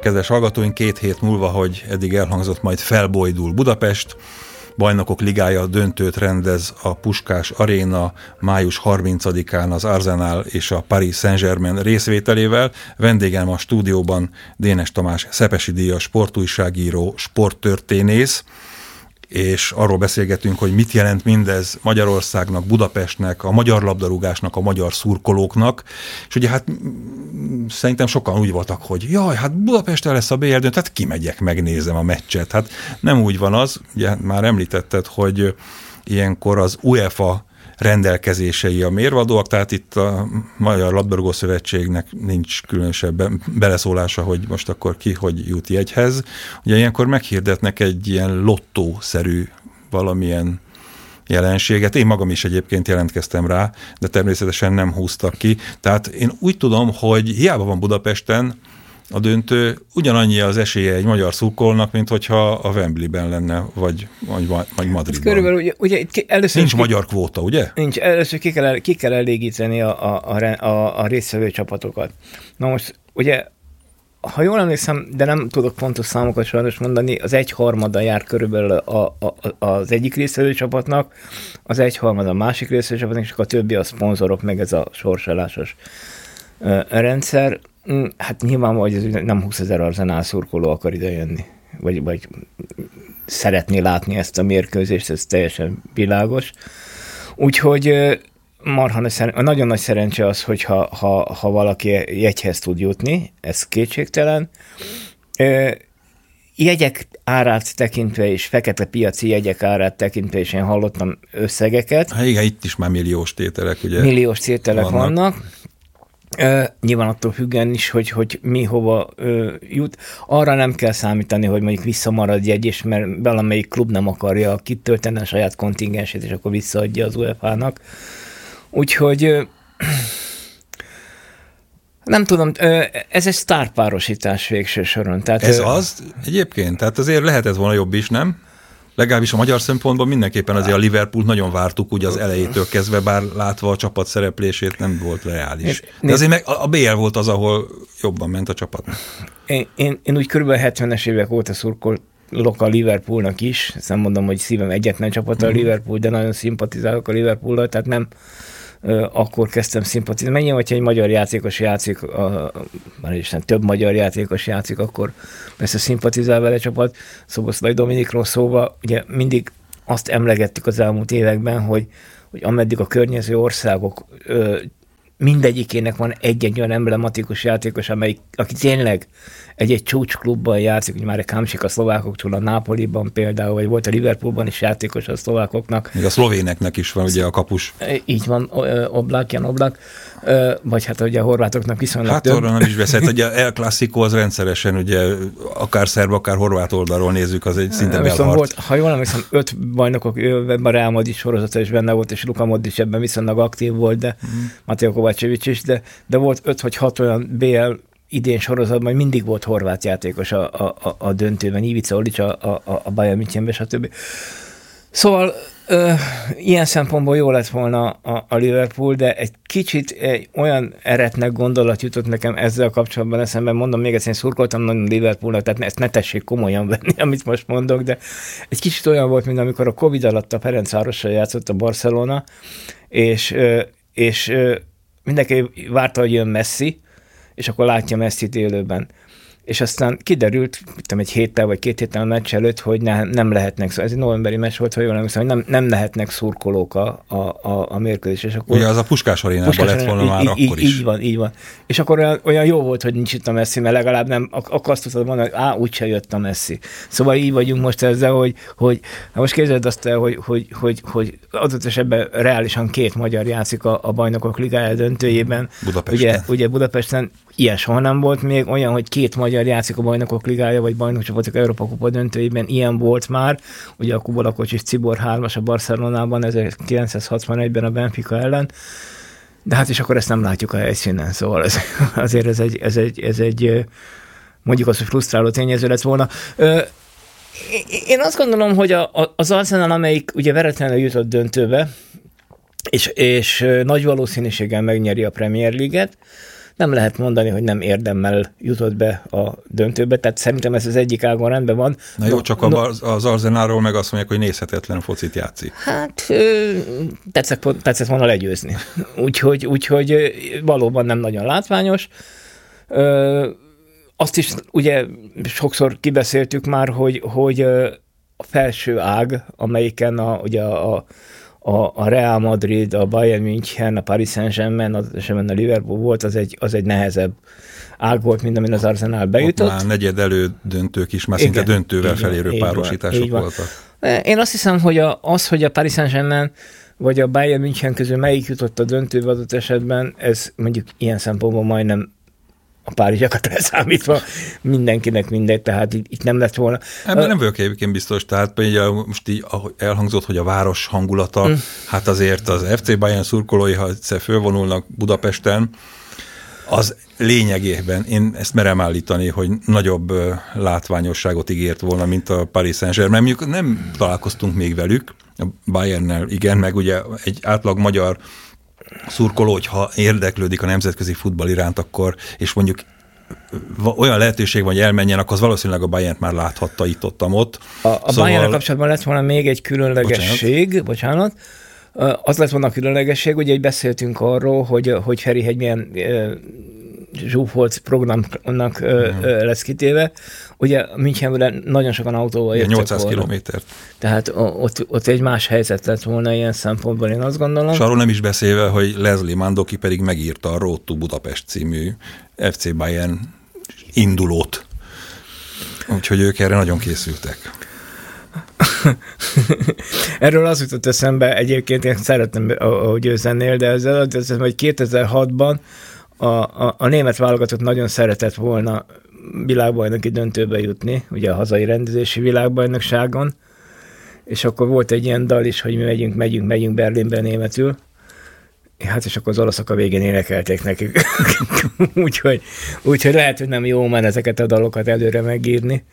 Kedves hallgatóink, 2 hét múlva, hogy eddig elhangzott, majd felbojdul Budapest. Bajnokok Ligája döntőt rendez a Puskás Aréna május 30-án az Arsenal és a Paris Saint-Germain részvételével. Vendégem a stúdióban Dénes Tamás Szepesi díjas sportújságíró, sporttörténész, és arról beszélgetünk, hogy mit jelent mindez Magyarországnak, Budapestnek, a magyar labdarúgásnak, a magyar szurkolóknak. És ugye hát szerintem sokan úgy voltak, hogy jaj, hát Budapesten lesz a BL döntő, tehát kimegyek, megnézem a meccset. Hát nem úgy van az, ugye már említetted, hogy ilyenkor az UEFA rendelkezései a mérvadóak, tehát itt a Magyar Labdarúgó Szövetségnek nincs különösebb beleszólása, hogy most akkor ki hogy jut jegyhez. Ugye ilyenkor meghirdetnek egy ilyen lottószerű valamilyen jelenséget. Én magam is egyébként jelentkeztem rá, de természetesen nem húztak ki. Tehát én úgy tudom, hogy hiába van Budapesten a döntő, ugyanannyi az esélye egy magyar szurkolónak, mint hogyha a Wembleyben lenne, vagy Madridban. Körülbelül, ugye először nincs magyar kvóta, ugye? Nincs. Először ki kell elégíteni a résztvevő csapatokat. Na most, ugye, ha jól emlékszem, de nem tudok pontos számokat sajnos mondani, az 1/3 jár körülbelül az egyik résztvevő csapatnak, az 1/3 a másik résztvevő csapatnak, és akkor a többi a szponzorok, meg ez a sorsolásos rendszer. Hát nyilván, hogy nem 20 000 Arsenal szurkoló akar ide jönni, vagy szeretné látni ezt a mérkőzést, ez teljesen világos. Úgyhogy nagyon nagy szerencse az, hogy ha valaki jegyhez tud jutni, ez kétségtelen. Jegyek árát tekintve és fekete piaci jegyek árát tekintve is én hallottam összegeket. Hát igen, itt is már milliós tételek, ugye? Milliós tételek vannak. Nyilván attól függően is, hogy mi hova jut. Arra nem kell számítani, hogy mondjuk visszamarad jegy, mert valamelyik klub nem akarja kitölteni a saját kontingensét, és akkor visszaadja az UEFA-nak. Úgyhogy nem tudom, ez egy sztárpárosítás végső soron. Tehát, ez az egyébként? Tehát azért lehetett volna jobb is, nem? Legalábbis a magyar szempontból mindenképpen azért a Liverpoolt nagyon vártuk, ugye az elejétől kezdve, bár látva a csapat szereplését nem volt reális. De azért meg a BL volt az, ahol jobban ment a csapat. Én úgy körülbelül 70-es évek óta szurkolok a Liverpoolnak is, ezt nem mondom, hogy szívem egyetlen csapata a Liverpool, de nagyon szimpatizálok a Liverpoollal, tehát nem akkor kezdtem szimpatizálni. Mennyi, hogyha egy magyar játékos játszik, több magyar játékos játszik, akkor persze szimpatizál vele csapat. Szoboszlai Dominikról szóval, ugye mindig azt emlegettük az elmúlt években, hogy ameddig a környező országok mindegyikének van egy-egy olyan emblematikus játékos, aki tényleg egy csúcsklubban játszik, hogy már egy Kamsik a szlovákoktól, a Nápoliban például, vagy volt a Liverpoolban is játékos a szlovákoknak. Még a szlovéneknek is van ugye a kapus. Így van, Jan Oblak, vagy hát ugye a horvátoknak viszonylag hát több. Hát arra nem is beszélt, hogy El Clásico az rendszeresen, ugye akár szerb, akár horvát oldalról nézzük, az egy szinte belharc. Volt, ha jól emlékszem, 5 bajnokok, a Real Madrid sorozata is benne volt, és Luka Modric ebben viszonylag aktív volt, de Mateo Kovacevic is, de volt 5 vagy 6 olyan BL idén sorozatban mindig volt horvát játékos a döntőben, Ivica Olic a Bayern Münchenben, stb. Szóval ilyen szempontból jó lett volna a Liverpool, de egy kicsit olyan eretnek gondolat jutott nekem ezzel kapcsolatban eszembe, mondom még egyszer, én szurkoltam nagyon Liverpoolnak, tehát ezt ne tessék komolyan venni, amit most mondok, de egy kicsit olyan volt, mint amikor a Covid alatt a Ferencvárossal játszott a Barcelona, és mindenki várta, hogy jön Messi, és akkor látja Messit élőben. És aztán kiderült, egy héttel vagy 2 héttel a meccs előtt, hogy nem lehetnek, ez egy novemberi meccs volt, hogy jól emlékszem, hogy nem lehetnek szurkolók a mérkőzés. És akkor, ugye az a Puskás Arénában lett volna már akkor is. Így van. És akkor olyan jó volt, hogy nincs itt a Messi, mert legalább nem, akkor azt tudod mondani, hogy úgyse jött a Messi. Szóval így vagyunk most ezzel, hogy most képzeld azt el, hogy adott esetben reálisan 2 magyar játszik a Bajnokok Ligája döntőjében. Budapesten. Ugye Budapesten ilyen soha nem volt még, olyan, hogy 2 magyar játszik a Bajnokok Ligája, vagy bajnokcsapatok Európa Kupa döntőjében, ilyen volt már. Ugye a Kubalakocsis Cibor 3-as a Barcelonában 1961-ben a Benfica ellen, de hát és akkor ezt nem látjuk a helyszínen, szóval azért ez egy mondjuk azt, hogy frusztráló tényező lett volna. Én azt gondolom, hogy az Arsenal, amelyik ugye veretlenül jutott döntőbe, és nagy valószínűséggel megnyeri a Premier League-et, nem lehet mondani, hogy nem érdemmel jutott be a döntőbe, tehát szerintem ez az egyik ágon rendben van. Na jó, csak az Arsenalról meg azt mondják, hogy nézhetetlen focit játszik. Hát tetszett volna legyőzni. Úgyhogy valóban nem nagyon látványos. Azt is ugye sokszor kibeszéltük már, hogy a felső ág, amelyiken ugye a Real Madrid, a Bayern München, a Paris Saint-Germain, a Liverpool volt, az egy nehezebb ág volt, mint amin az Arsenal bejutott. Ott már negyed elődöntők is, már szinte döntővel felérő párosítások voltak. Én azt hiszem, hogy hogy a Paris Saint-Germain vagy a Bayern München közül melyik jutott a döntőbe adott esetben, ez mondjuk ilyen szempontból majdnem a párizsakat leszámítva mindenkinek mindegy, tehát itt nem lett volna. Ebben nem vagyok egyébként biztos, tehát például most így elhangzott, hogy a város hangulata, hát azért az FC Bayern szurkolói, ha egyszer fölvonulnak Budapesten, az lényegében, én ezt merem állítani, hogy nagyobb látványosságot ígért volna, mint a Paris Saint-Germain. Mondjuk nem találkoztunk még velük, a Bayernnel igen, meg ugye egy átlag magyar szurkoló, hogyha érdeklődik a nemzetközi futball iránt, akkor, és mondjuk olyan lehetőség van, hogy elmenjen, akkor az valószínűleg a Bayernt már láthatta itt-ott. A Bayernnel kapcsolatban lett volna még egy különlegesség, bocsánat. Az lett volna a különlegesség, ugye beszéltünk arról, hogy Ferihegy milyen zsúfolt programnak lesz kitéve. Ugye Münchenből nagyon sokan autóval jöttek 800 kilométert. Tehát ott egy más helyzet lett volna ilyen szempontból, én azt gondolom. És arról nem is beszélve, hogy Leslie Mandoki pedig megírta a Road to Budapest című FC Bayern indulót. Úgyhogy ők erre nagyon készültek. Erről az jutott eszembe, egyébként én szeretem, ahogy ő zenél, de ez hogy 2006-ban a német válogatott nagyon szeretett volna világbajnoki döntőbe jutni, ugye a hazai rendezési világbajnokságon, és akkor volt egy ilyen dal is, hogy mi megyünk Berlinbe németül, hát és akkor az olaszok a végén énekelték nekik. úgyhogy lehet, hogy nem jó már ezeket a dalokat előre megírni.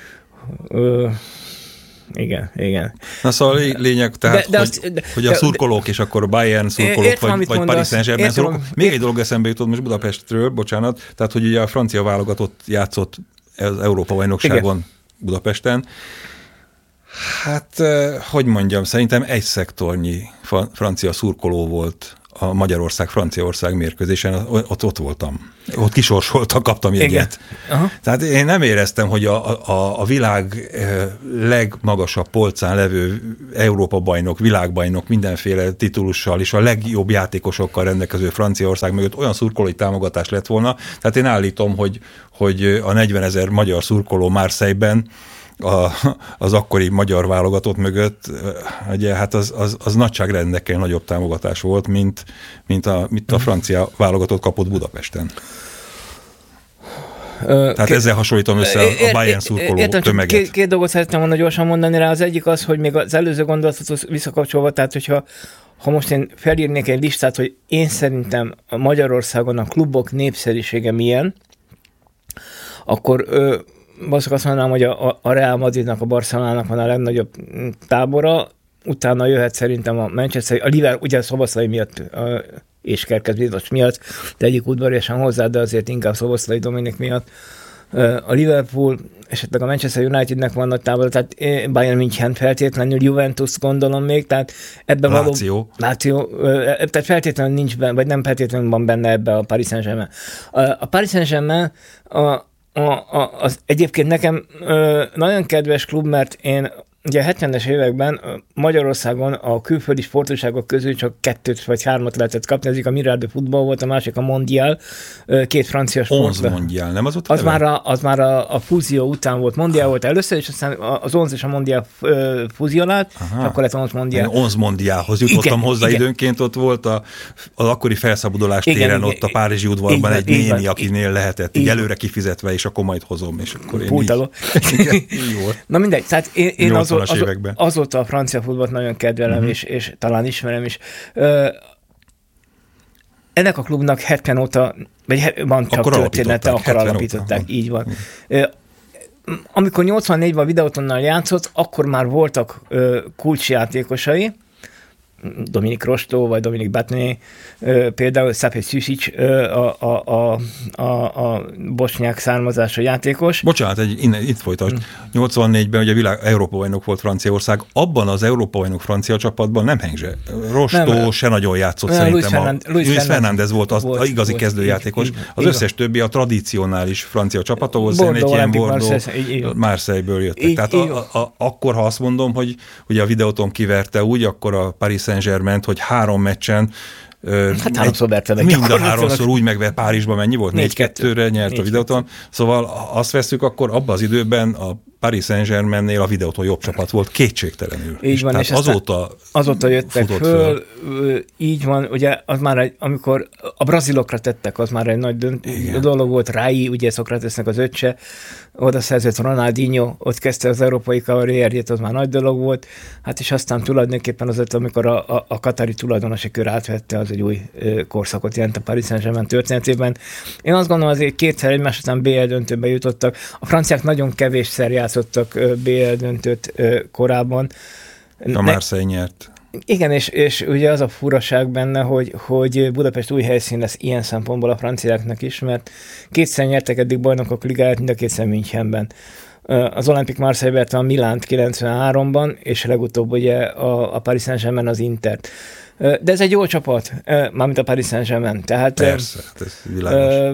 Igen. Na szóval lényeg, tehát, hogy a szurkolók, és akkor Bayern szurkolók, vagy Paris Saint-Germain szurkolók. Még egy dolog eszembe jutott most Budapestről, bocsánat, tehát, hogy ugye a francia válogatott játszott az Európa-bajnokságon Budapesten. Hát, hogy mondjam, szerintem egy szektornyi francia szurkoló volt a Magyarország-Franciaország mérkőzésen, ott voltam. Ott kisorsoltak, kaptam jegyet. Tehát én nem éreztem, hogy a világ legmagasabb polcán levő Európa-bajnok, világbajnok mindenféle titulussal és a legjobb játékosokkal rendelkező Franciaország mögött olyan szurkolói támogatás lett volna. Tehát én állítom, hogy a 40 000 magyar szurkoló Marseille-ben az akkori magyar válogatott mögött, ugye, hát az nagyságrendekkel nagyobb támogatás volt, mint a francia válogatott kapott Budapesten. Tehát ezzel hasonlítom össze a Bayern szurkoló tömeget. Két dolgot szeretném volna gyorsan mondani rá. Az egyik az, hogy még az előző gondolatot visszakapcsolva, tehát hogyha most én felírnék egy listát, hogy én szerintem Magyarországon a klubok népszerűsége milyen, akkor azt mondanám, hogy a Real Madridnak, a Barcelonának van a legnagyobb tábora, utána jöhet szerintem a Manchester, a Liverpool, ugye a Szoboszlai miatt és Kerkez Bézos miatt, de egyik udvariasan hozzá, de azért inkább Szoboszlai Dominik miatt. A Liverpool, esetleg a Manchester Unitednek van nagy tábora, tehát Bayern München feltétlenül, Juventus gondolom még, tehát ebben Láció, tehát feltétlenül nincs benne, vagy nem feltétlenül van benne ebbe a Paris Saint-Germain. A Paris Saint-Germain az egyébként nekem nagyon kedves klub, mert én ugye a 70-es években Magyarországon a külföldi sportújságok közül csak 2 vagy 3 lehetett kapni, egyik a Mirror de Football volt, a másik a Mondial, 2 francia sport. Onze Mondial, nem az ott? Az már a fúzió után volt, Mondial volt először, és aztán az Onze és a Mondial fúzionált, és akkor lett Onze Mondial. Onze Mondialhoz jutottam hozzá időnként, ott volt az akkori felszabadulás téren, ott a Párizsi udvarban egy néni, akinél lehetett, így előre kifizetve, és akkor majd hozom, és akkor én így volt. Na mindegy, tehát én azóta a francia futballt nagyon kedvelem, és talán ismerem is. Ennek a klubnak 70 óta, vagy van csak története, akkor alapították, így van. Amikor 84-ben a Videótonnal játszott, akkor már voltak kulcsjátékosai, Dominik Rostó, vagy Dominik Batné, például Sapé Susic, a bosnyák származású játékos. Bocsánat, itt folytasd. 84-ben ugye Európa-bajnok volt Franciaország, abban az Európa-bajnok francia csapatban nem Hengzse. Rostó se nagyon játszott szerintem. Luis Fernández volt az igazi kezdőjátékos. Az összes többi a tradicionális francia csapatokhoz, Saint-Étienne, Bordeaux, Marseille-ből jöttek. Tehát akkor, ha azt mondom, hogy ugye a Videoton kiverte úgy, akkor a Paris Saint-Germain, hogy 3 meccsen háromszor verte meg. Mind a 3-szor úgy megvert Párizsban, mennyi volt? 4-2-re nyert a Videoton. Szóval azt veszük, akkor abban az időben a Paris Saint-Germainnél a Videoton jobb csapat volt, kétségtelenül. Így van, és azóta jöttek föl. Így van, ugye az már amikor a brazilokra tettek, az már egy nagy dolog volt. Rái, ugye Szokratesznek az öccse, oda szerzett Ronaldinho, ott kezdte az európai karrierjét, az már nagy dolog volt. Hát és aztán tulajdonképpen azért, amikor a katari tulajdonosi kör átvette, az egy új korszakot jelent a Paris Saint-Germain történetében. Én azt gondolom, azért kétszer egymás után BL döntőbe jutottak. A franciák nagyon kevésszer játszottak BL döntőt korábban. A Marseille nyert. Igen, és ugye az a furaság benne, hogy Budapest új helyszín lesz ilyen szempontból a franciáknak is, mert kétszer nyertek eddig bajnokok ligáját, mind a kétszer Münchenben. Az Olympique Marseille verte a Milánt 93-ban, és legutóbb ugye a Paris Saint-Germain az Intert. De ez egy jó csapat, mármint a Paris Saint-Germain. Tehát, persze, ez világos.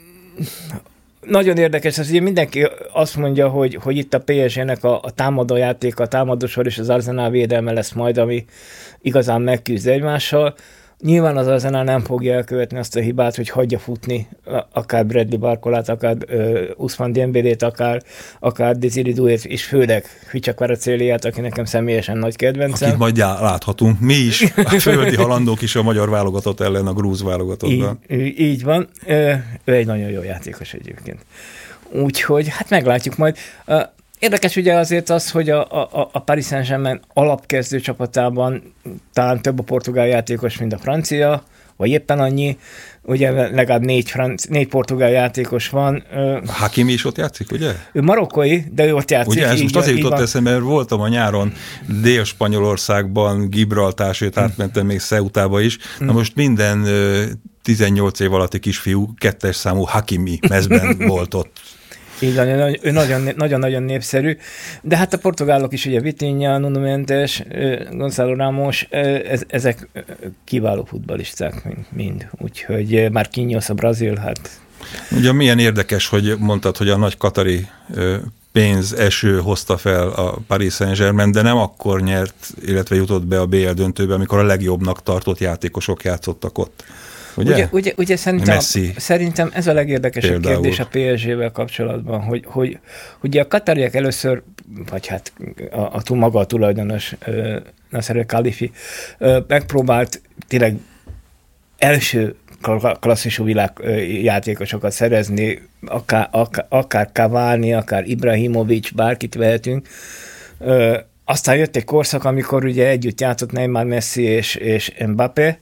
Nagyon érdekes, az ugye mindenki azt mondja, hogy itt a PSG-nek a támadójáték, a támadósor és az Arsenal védelme lesz majd, ami igazán megküzd egymással. Nyilván az Arsenal nem fogja elkövetni azt a hibát, hogy hagyja futni akár Bradley Barcolát, akár Ousmane Dembélét, akár Désiré Douét, és főleg Hvicha Kvaratskhelia, aki nekem személyesen nagy kedvencem. Akit majd láthatunk mi is, a földi halandók is a magyar válogatott ellen a grúz válogatottban. Így van. Ő egy nagyon jó játékos egyébként. Úgyhogy hát meglátjuk majd. Érdekes ugye azért az, hogy a Paris Saint-Germain alapkezdő csapatában talán több a portugál játékos, mint a francia, vagy éppen annyi. Ugye legalább 4 portugál játékos van. Hakimi is ott játszik, ugye? Ő marokkói, de ő ott játszik. Ugye, ez most azért jutott eszembe, mert voltam a nyáron Dél-Spanyolországban, Gibraltár, sőt átmentem még Ceutába is. Na most minden 18 év alatti kisfiú 2-es számú Hakimi mezben volt ott. Így van, ő nagyon-nagyon népszerű, de hát a portugálok is, ugye Vitinha, Nuno Mendes, Gonzalo Ramos, ezek kiváló futballisták mind, úgyhogy Marquinhos a brazil, hát... Ugye milyen érdekes, hogy mondtad, hogy a nagy katari pénzeső hozta fel a Paris Saint-Germain, de nem akkor nyert, illetve jutott be a BL döntőbe, amikor a legjobbnak tartott játékosok játszottak ott. Ugye szerintem ez a legérdekesebb kérdés a PSG-vel kapcsolatban, hogy ugye a katariak először, vagy hát maga a tulajdonos Nasser Khalifi megpróbált tényleg első klasszisú világjátékosokat szerezni, akár Cavani, akár Ibrahimovic, bárkit vehetünk. Aztán jött egy korszak, amikor ugye együtt játszott Neymar, Messi és Mbappé.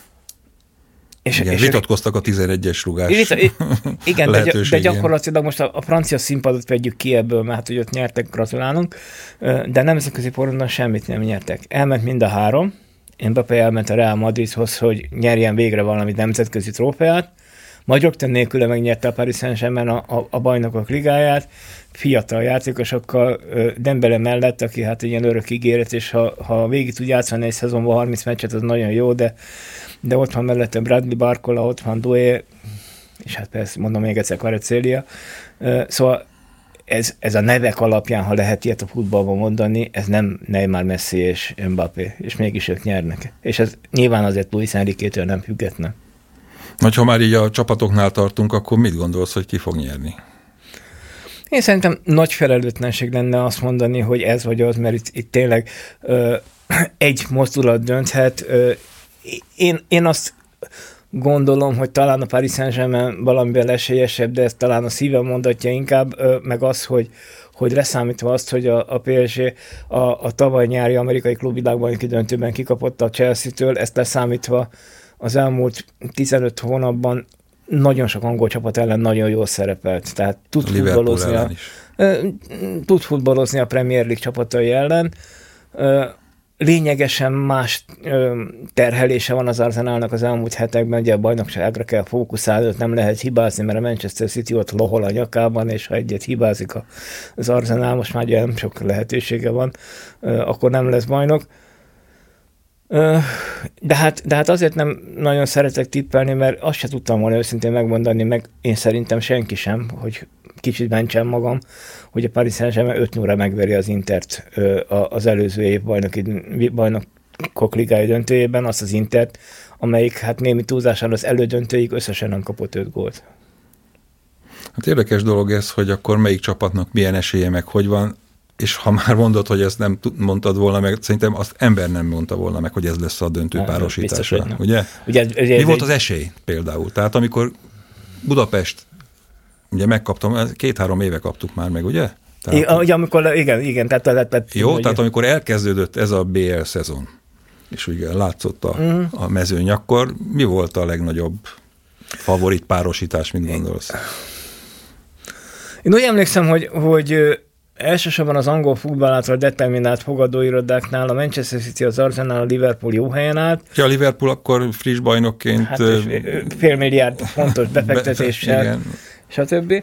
Igen, vitatkoztak a 11-es rugás igen, de gyakorlatilag most a francia színpadot vegyük ki ebből, mert hogy ott nyertek, gratulálunk, de nemzetközi porondon semmit nem nyertek. Elment mind a 3, Mbappé elment a Real Madridhoz, hogy nyerjen végre valami nemzetközi trófeát, majd rögtön nélküle megnyerte a Paris Saint-Germain a bajnokok ligáját, fiatal játékosokkal, Dembélé mellett, aki hát ilyen örök ígéret, és ha végig tud játszani egy szezonban 30 meccset, az nagyon jó, de ott van mellette Bradley Barcola, ott van Doué, és hát persze mondom még egyszer Kvaratskhelia. Szóval ez a nevek alapján, ha lehet ilyet a futballban mondani, ez nem Neymar, Messi és Mbappé, és mégis ők nyernek. És ez nyilván azért Luis Enrique-től nem független. Ha már így a csapatoknál tartunk, akkor mit gondolsz, hogy ki fog nyerni? Én szerintem nagy felelőtlenség lenne azt mondani, hogy ez vagy az, mert itt tényleg egy mozdulat dönthet. Én azt gondolom, hogy talán a Paris Saint-Germain valamivel esélyesebb, de ez talán a szívem mondatja inkább, meg az, hogy leszámítva azt, hogy a PSG a tavaly nyári amerikai klubvilágbajnoki döntőben kikapott a Chelsea-től, ezt leszámítva az elmúlt 15 hónapban nagyon sok angol csapat ellen nagyon jól szerepelt. Tehát tud futballozni a Premier League csapatai ellen. lényegesen más terhelése van az Arsenalnak az elmúlt hetekben, ugye a bajnokságra kell fókuszálni, ott nem lehet hibázni, mert a Manchester City ott lohol a nyakában, és ha egyet hibázik az Arsenal, most már ugye nem sok lehetősége van, akkor nem lesz bajnok. De hát azért nem nagyon szeretek tippelni, mert azt se tudtam volna őszintén megmondani, meg én szerintem senki sem, hogy kicsit mentsem magam, hogy a Paris Saint-Germain 5-0-ra megveri az Intert az előző év bajnokok ligája döntőjében, azt az Intert, amelyik hát némi túlzással az elődöntőig összesen nem kapott 5 gólt. Hát érdekes dolog ez, hogy akkor melyik csapatnak milyen esélye meg hogy van, és ha már mondod, hogy ezt nem mondtad volna meg, szerintem azt ember nem mondta volna meg, hogy ez lesz a döntő párosítása. Ugye? Mi volt az esély például? Tehát amikor Budapest, ugye megkaptam, 2-3 éve kaptuk már meg, ugye? Tehát, amikor, igen. Tehát, jó, tehát amikor elkezdődött ez a BL szezon, és ugye látszott a mezőny, akkor mi volt a legnagyobb favorit párosítás, mit gondolsz? Én úgy emlékszem, hogy elsősorban az angol futball által determinált fogadóirodáknál a Manchester City, az Arsenal, a Liverpool jó helyen állt. Ja, a Liverpool akkor friss bajnokként... Hát fél milliárd fontos befektetéssel, stb.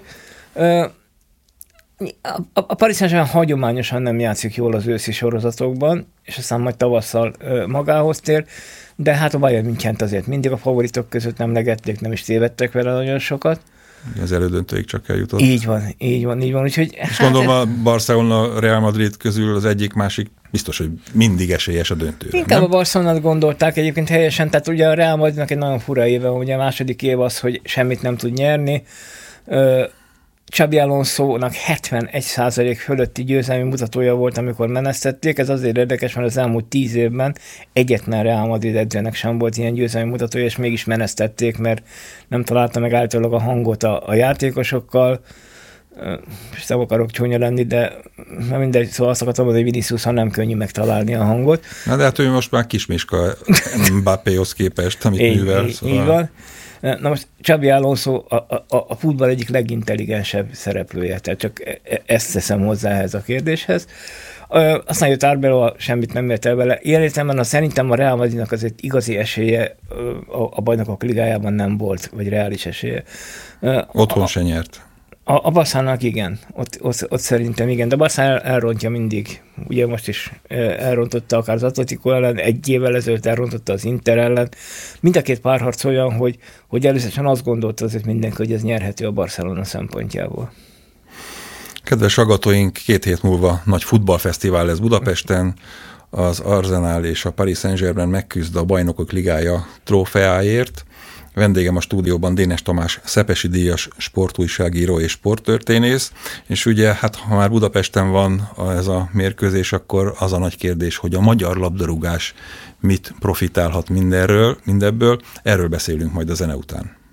A Paris Saint-Germain hagyományosan nem játszik jól az őszi sorozatokban, és aztán majd tavasszal magához tér, de hát a Bayern Münchent azért mindig a favoritok között nem legették, nem is tévedtek vele nagyon sokat. Az elődöntőig csak eljutott. Így van. Úgyhogy, és gondolom a Barcelona, Real Madrid közül az egyik-másik biztos, hogy mindig esélyes a döntőre. Inkább a Barcelonát gondolták egyébként helyesen, tehát ugye a Real Madridnak egy nagyon fura éve, ugye a második év az, hogy semmit nem tud nyerni. Xabi Alonsónak 71% fölötti győzelmi mutatója volt, amikor menesztették. Ez azért érdekes, mert az elmúlt 10 évben egyetlen Real Madrid edzőnek sem volt ilyen győzelmi mutatója, és mégis menesztették, mert nem találta meg általában a hangot a játékosokkal. És nem akarok csúnya lenni, de mindegy, szóval azt akartam, hogy Viniciuson nem könnyű megtalálni a hangot. Na de hát ő most már kismiska Mbappéhoz képest, amit művel. Szóval... Így van. Na most Xabi Alonso a futball egyik legintelligensebb szereplője, tehát csak ezt teszem hozzá ehhez a kérdéshez. Aztán jött Arbeloa, semmit nem ért el vele. Ilyen értelemben szerintem a Real Madridnak azért igazi esélye a bajnokok ligájában nem volt, vagy reális esélye. Otthon se nyert. A Barszának igen, ott szerintem igen, de a Barszán elrontja mindig. Ugye most is elrontotta akár az Atletico ellen, egy évvel ezelőtt elrontotta az Inter ellen. Mind a két párharc olyan, hogy először azt gondolta azért mindenki, hogy ez nyerhető a Barcelona szempontjából. Kedves hallgatóink, 2 hét múlva nagy futballfesztivál lesz Budapesten. Az Arsenal és a Paris Saint-Germain megküzd a Bajnokok Ligája trófeáért. Vendégem a stúdióban Dénes Tamás Szepesi díjas sportújságíró és sporttörténész, és ugye hát ha már Budapesten van ez a mérkőzés, akkor az a nagy kérdés, hogy a magyar labdarúgás mit profitálhat mindebből, erről beszélünk majd a zene után.